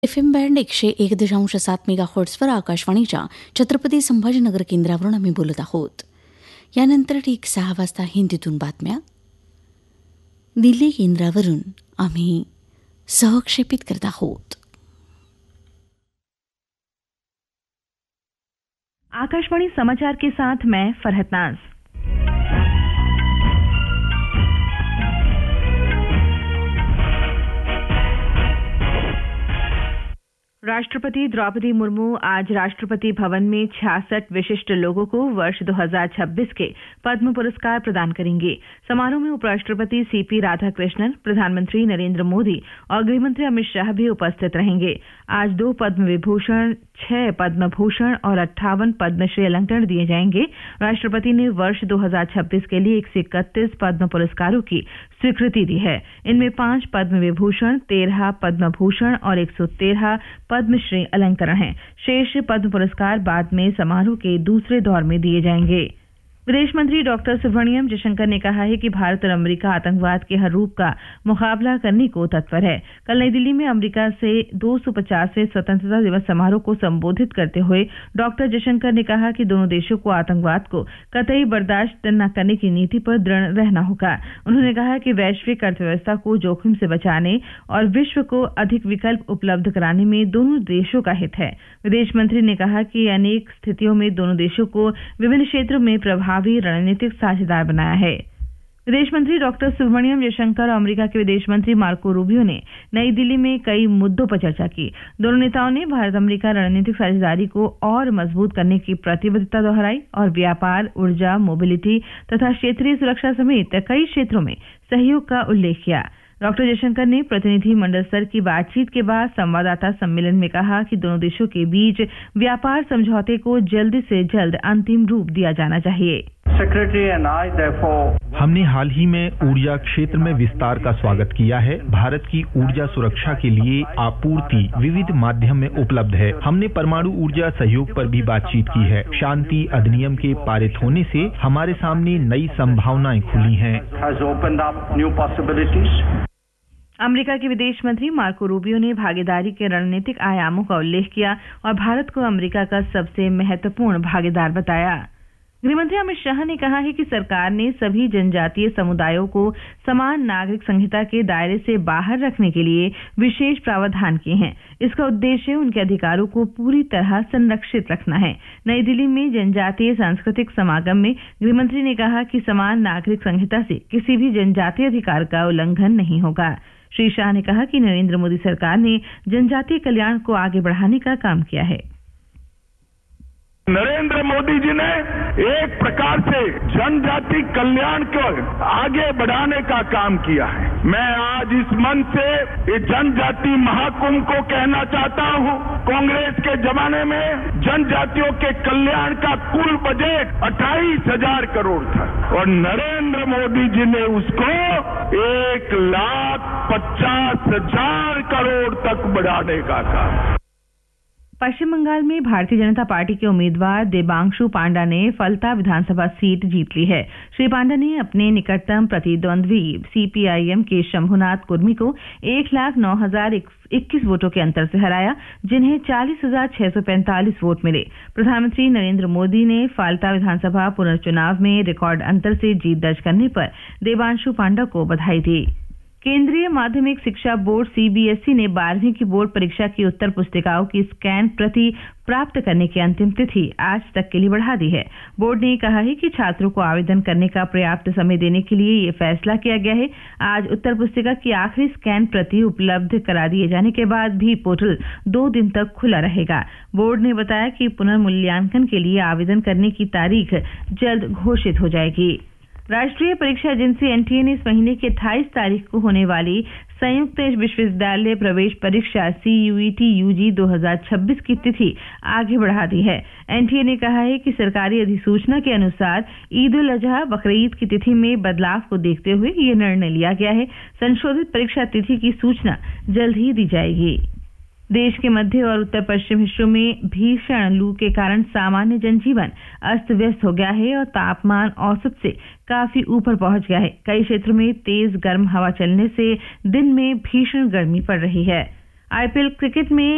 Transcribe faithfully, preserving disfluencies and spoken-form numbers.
F M band एकशे एक दशांश सात मेगा हर्ट्सवर आकाशवाणीच्या छत्रपती संभाजीनगर केंद्रावरून आम्ही बोलत आहोत. यानंतर ठीक सहा वाजता हिंदीतून बातम्या दिल्ली केंद्रावरून आम्ही सहक्षेपित करत आहोत. आकाशवाणी समाचार के साथ मैं फरहत नाज. राष्ट्रपति द्रौपदी मुर्मू आज राष्ट्रपति भवन में छियासठ विशिष्ट लोगों को वर्ष दो हज़ार छब्बीस के पद्म पुरस्कार प्रदान करेंगे. समारोह में उपराष्ट्रपति सीपी राधाकृष्णन, प्रधानमंत्री नरेंद्र मोदी और गृहमंत्री अमित शाह भी उपस्थित रहेंगे. आज दो पद्म विभूषण, छह पद्म भूषण और अट्ठावन पद्मश्री अलंकरण दिए जाएंगे. राष्ट्रपति ने वर्ष दो हज़ार छब्बीस के लिए एक सौ इकतीस पद्म पुरस्कारों की स्वीकृति दी है. इनमें पांच पद्म विभूषण, तेरह पद्म भूषण और एक सौ तेरह पद्मश्री अलंकरण हैं. शेष पद्म पुरस्कार बाद में समारोह के दूसरे दौर में दिए जाएंगे. विदेश मंत्री डॉक्टर सुब्रमण्यम जयशंकर ने कहा है कि भारत और अमेरिका आतंकवाद के हर रूप का मुकाबला करने को तत्पर है. कल नई दिल्ली में अमेरिका से दो सौ पचासवें स्वतंत्रता दिवस समारोह को संबोधित करते हुए डॉक्टर जयशंकर ने कहा कि दोनों देशों को आतंकवाद को कतई बर्दाश्त न करने की नीति पर दृढ़ रहना होगा. उन्होंने कहा कि वैश्विक अर्थव्यवस्था को जोखिम से बचाने और विश्व को अधिक विकल्प उपलब्ध कराने में दोनों देशों का हित है. विदेश मंत्री ने कहा कि अनेक स्थितियों में दोनों देशों को विभिन्न क्षेत्रों में प्रभावी रणनीतिक साझेदार बनाया है. विदेश मंत्री डॉक्टर सुब्रमण्यम जयशंकर और अमेरिका के विदेश मंत्री मार्को रूबियो ने नई दिल्ली में कई मुद्दों पर चर्चा की. दोनों नेताओं ने भारत अमेरिका रणनीतिक साझेदारी को और मजबूत करने की प्रतिबद्धता दोहराई और व्यापार, ऊर्जा, मोबिलिटी तथा क्षेत्रीय सुरक्षा समेत कई क्षेत्रों में सहयोग का उल्लेख किया. डॉक्टर जयशंकर ने प्रतिनिधि मंडल स्तर की बातचीत के बाद संवाददाता सम्मेलन में कहा कि दोनों देशों के बीच व्यापार समझौते को जल्द से जल्द अंतिम रूप दिया जाना चाहिए. हमने हाल ही में ऊर्जा क्षेत्र में विस्तार का स्वागत किया है. भारत की ऊर्जा सुरक्षा के लिए आपूर्ति विविध माध्यम में उपलब्ध है. हमने परमाणु ऊर्जा सहयोग पर भी बातचीत की है. शांति अधिनियम के पारित होने से हमारे सामने नई संभावनाएं खुली हैं. अमेरिका के विदेश मंत्री मार्को रूबियो ने भागीदारी के रणनीतिक आयामों का उल्लेख किया और भारत को अमेरिका का सबसे महत्वपूर्ण भागीदार बताया. गृहमंत्री अमित शाह ने कहा है कि सरकार ने सभी जनजातीय समुदायों को समान नागरिक संहिता के दायरे से बाहर रखने के लिए विशेष प्रावधान किए हैं. इसका उद्देश्य उनके अधिकारों को पूरी तरह संरक्षित रखना है. नई दिल्ली में जनजातीय सांस्कृतिक समागम में गृहमंत्री ने कहा कि समान नागरिक संहिता से किसी भी जनजातीय अधिकार का उल्लंघन नहीं होगा. श्री शाह ने कहा कि नरेंद्र मोदी सरकार ने जनजातीय कल्याण को आगे बढ़ाने का काम किया है. नरेंद्र मोदी जी ने एक प्रकार से जनजाति कल्याण को आगे बढ़ाने का काम किया है. मैं आज इस मंच से इस जनजाति महाकुंभ को कहना चाहता हूं, कांग्रेस के जमाने में जनजातियों के कल्याण का कुल बजट अट्ठाईस हजार करोड़ था और नरेंद्र मोदी जी ने उसको एक लाख पचास हजार करोड़ तक बढ़ाने का काम. पश्चिम बंगाल में भारतीय जनता पार्टी के उम्मीदवार देबांशु पांडा ने फलता विधानसभा सीट जीत ली है. श्री पांडा ने अपने निकटतम प्रतिद्वंद्वी सीपीआईएम के शंभुनाथ कुर्मी को एक लाख नौ हजार इक्कीस वोटों के अंतर से हराया, जिन्हें चालीस हजार छह सौ पैंतालीस वोट मिले. प्रधानमंत्री नरेंद्र मोदी ने फाल्ता विधानसभा पुनर्चुनाव में रिकॉर्ड अंतर से जीत दर्ज करने पर देबांशु पांडा को बधाई दी. केंद्रीय माध्यमिक शिक्षा बोर्ड सीबीएसई ने बारहवीं की बोर्ड परीक्षा की उत्तर पुस्तिकाओं की स्कैन प्रति प्राप्त करने की अंतिम तिथि आज तक के लिए बढ़ा दी है. बोर्ड ने कहा है कि छात्रों को आवेदन करने का पर्याप्त समय देने के लिए यह फैसला किया गया है. आज उत्तर पुस्तिका की आखिरी स्कैन प्रति उपलब्ध करा दिए जाने के बाद भी पोर्टल दो दिन तक खुला रहेगा. बोर्ड ने बताया कि पुनर्मूल्यांकन के लिए आवेदन करने की तारीख जल्द घोषित हो जाएगी. राष्ट्रीय परीक्षा एजेंसी एनटीए ने इस महीने की अट्ठाईस तारीख को होने वाली संयुक्त विश्वविद्यालय प्रवेश परीक्षा सीयूईटी यूजी दो हज़ार छब्बीस की तिथि आगे बढ़ा दी है. एनटीए ने कहा है कि सरकारी अधिसूचना के अनुसार ईद उल अजहा बकरीद की तिथि में बदलाव को देखते हुए यह निर्णय लिया गया है. संशोधित परीक्षा तिथि की सूचना जल्द ही दी जाएगी. देश के मध्य और उत्तर पश्चिम हिस्सों में भीषण लू के कारण सामान्य जनजीवन अस्त व्यस्त हो गया है और तापमान औसत से काफी ऊपर पहुंच गया है. कई क्षेत्रों में तेज गर्म हवा चलने से दिन में भीषण गर्मी पड़ रही है. आईपीएल क्रिकेट में